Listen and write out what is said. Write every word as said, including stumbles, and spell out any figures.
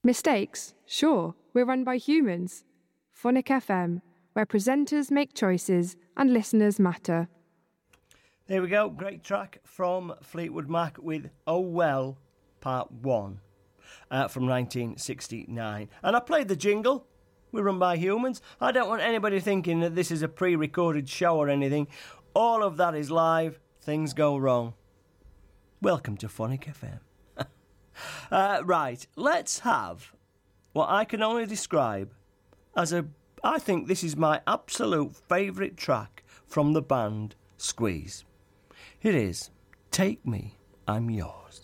Mistakes? Sure, we're run by humans. Phonic F M, where presenters make choices and listeners matter. There we go, great track from Fleetwood Mac with Oh Well, Part one, uh, from nineteen sixty-nine. And I played the jingle, we're run by humans. I don't want anybody thinking that this is a pre-recorded show or anything. All of that is live, things go wrong. Welcome to Phonic F M. uh, right, let's have what I can only describe as a... I think this is my absolute favourite track from the band Squeeze. It is Take Me, I'm Yours.